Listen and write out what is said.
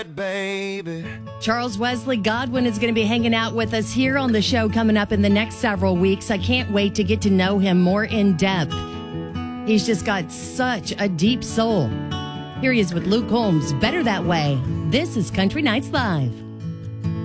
baby. Charles Wesley Godwin is going to be hanging out with us here on the show coming up in the next several weeks. I can't wait to get to know him more in depth. He's just got such a deep soul. Here he is with Luke Holmes, Better That Way. This is Country Nights Live.